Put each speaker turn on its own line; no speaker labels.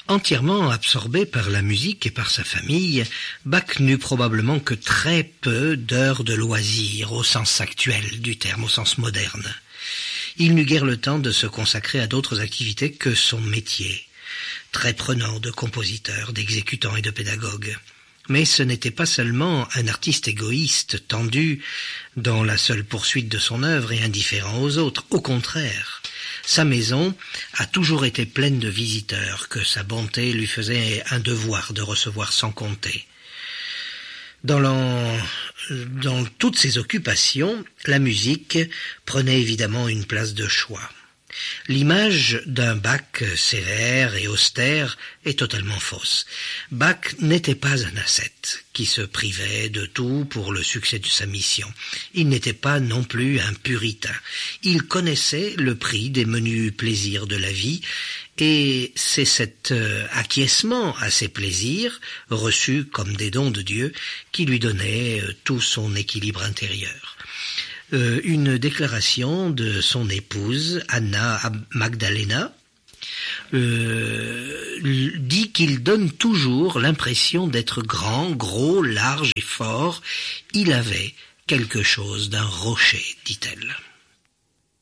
Entièrement absorbé par la musique et par sa famille, Bach n'eut probablement que très peu d'heures de loisirs au sens actuel du terme, au sens moderne. Il n'eut guère le temps de se consacrer à d'autres activités que son métier, très prenant de compositeur, d'exécutant et de pédagogue. Mais ce n'était pas seulement un artiste égoïste, tendu dans la seule poursuite de son œuvre et indifférent aux autres. Au contraire, sa maison a toujours été pleine de visiteurs que sa bonté lui faisait un devoir de recevoir sans compter. Dans toutes ses occupations, la musique prenait évidemment une place de choix. L'image d'un Bach sévère et austère est totalement fausse. Bach n'était pas un ascète qui se privait de tout pour le succès de sa mission. Il n'était pas non plus un puritain. Il connaissait le prix des menus plaisirs de la vie et c'est cet acquiescement à ces plaisirs, reçus comme des dons de Dieu, qui lui donnait tout son équilibre intérieur. Une déclaration de son épouse, Anna Magdalena, dit qu'il donne toujours l'impression d'être grand, gros, large et fort. Il avait quelque chose d'un rocher, dit-elle.